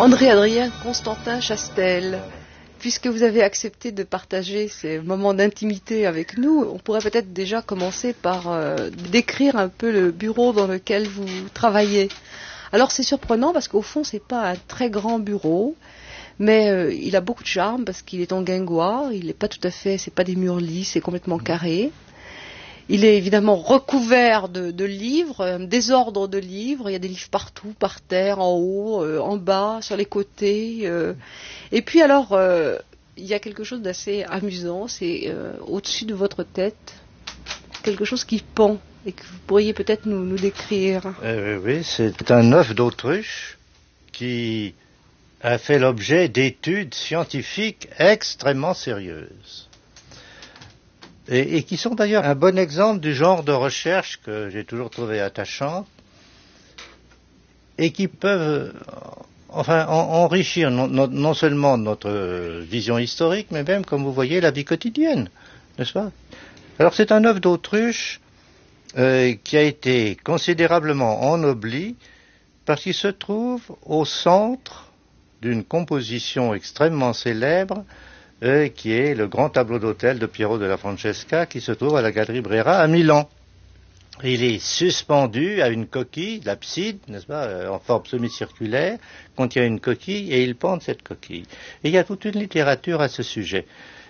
André-Adrien Constantin Chastel, puisque vous avez accepté de partager ces moments d'intimité avec nous, on pourrait peut-être déjà commencer par décrire un peu le bureau dans lequel vous travaillez. Alors c'est surprenant parce qu'au fond c'est pas un très grand bureau, mais il a beaucoup de charme parce qu'il est en guingois, il n'est pas tout à fait, c'est pas des murs lisses, c'est complètement carré. Il est évidemment recouvert de livres, un désordre de livres. Il y a des livres partout, par terre, en haut, en bas, sur les côtés. Et puis alors, il y a quelque chose d'assez amusant. C'est au-dessus de votre tête, quelque chose qui pend et que vous pourriez peut-être nous décrire. Oui, c'est un œuf d'autruche qui a fait l'objet d'études scientifiques extrêmement sérieuses. Et qui sont d'ailleurs un bon exemple du genre de recherche que j'ai toujours trouvé attachant et qui peuvent enrichir non seulement notre vision historique, mais même, comme vous voyez, la vie quotidienne, n'est-ce pas? Alors c'est un œuf d'autruche qui a été considérablement ennobli parce qu'il se trouve au centre d'une composition extrêmement célèbre qui est le grand tableau d'autel de Piero della Francesca qui se trouve à la Galerie Brera à Milan. Il est suspendu à une coquille, l'abside, n'est-ce pas, en forme semi-circulaire, contient une coquille et il pend de cette coquille. Et il y a toute une littérature à ce sujet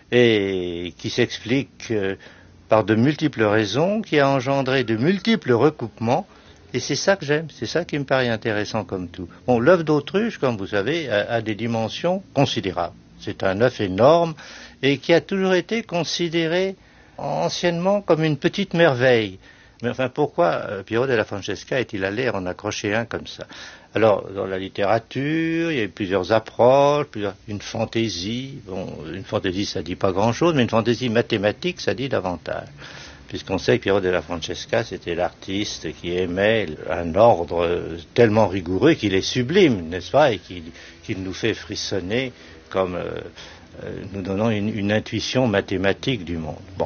et qui s'explique par de multiples raisons, qui a engendré de multiples recoupements. Et c'est ça que j'aime, c'est ça qui me paraît intéressant comme tout. Bon, l'œuf d'autruche, comme vous savez, a des dimensions considérables. C'est un œuf énorme et qui a toujours été considéré anciennement comme une petite merveille. Mais enfin, pourquoi Piero della Francesca est-il allé en accrocher un comme ça? Alors, dans la littérature, il y a eu plusieurs approches, une fantaisie. Bon, une fantaisie, ça dit pas grand-chose, mais une fantaisie mathématique, ça dit davantage. Puisqu'on sait que Piero della Francesca, c'était l'artiste qui aimait un ordre tellement rigoureux qu'il est sublime, n'est-ce pas, et qu'il nous fait frissonner comme nous donnant une intuition mathématique du monde. Bon.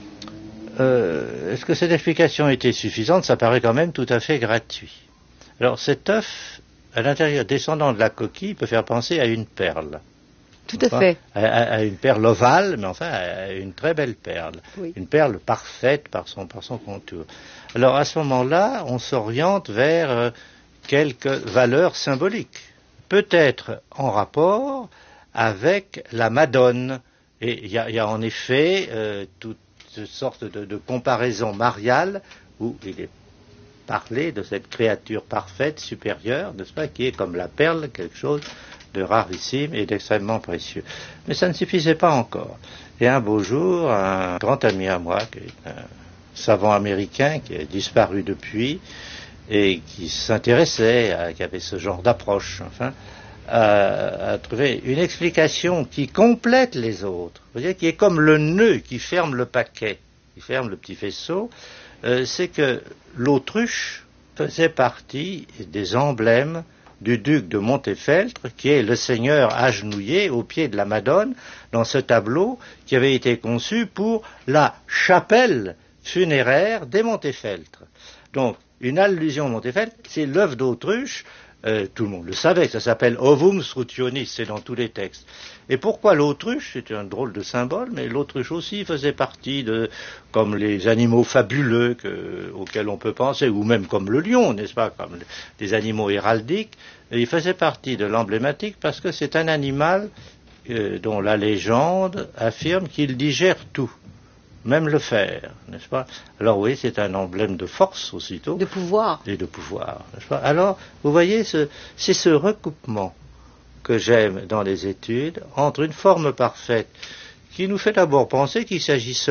Est-ce que cette explication était suffisante? Ça paraît quand même tout à fait gratuit. Alors cet œuf, à l'intérieur descendant de la coquille, peut faire penser à une perle. Tout à fait. À une perle ovale, mais enfin à une très belle perle. Oui. Une perle parfaite par son contour. Alors à ce moment-là, on s'oriente vers quelques valeurs symboliques. Peut-être en rapport avec la Madone. Et il y a en effet toute sorte de comparaison mariale où il est parlé de cette créature parfaite, supérieure, n'est-ce pas, qui est comme la perle, quelque chose de rarissime et d'extrêmement précieux. Mais ça ne suffisait pas encore. Et un beau jour, un grand ami à moi, qui est un savant américain qui a disparu depuis et qui s'intéressait, qui avait ce genre d'approche, enfin, à trouver une explication qui complète les autres, vous voyez, qui est comme le nœud qui ferme le paquet, qui ferme le petit faisceau, c'est que l'autruche faisait partie des emblèmes du duc de Montefeltre, qui est le seigneur agenouillé au pied de la Madone, dans ce tableau qui avait été conçu pour la chapelle funéraire des Montefeltre. Donc, une allusion à Montefeltre, c'est l'œuf d'autruche. Tout le monde le savait, ça s'appelle Ovum Strutionis, c'est dans tous les textes. Et pourquoi l'autruche? C'est un drôle de symbole, mais l'autruche aussi faisait partie comme les animaux fabuleux auxquels on peut penser, ou même comme le lion, n'est-ce pas, comme des animaux héraldiques. Et il faisait partie de l'emblématique parce que c'est un animal dont la légende affirme qu'il digère tout. Même le fer, n'est-ce pas? Alors oui, c'est un emblème de force aussitôt. De pouvoir. Et de pouvoir, n'est-ce pas? Alors, vous voyez, c'est ce recoupement que j'aime dans les études entre une forme parfaite qui nous fait d'abord penser qu'il s'agit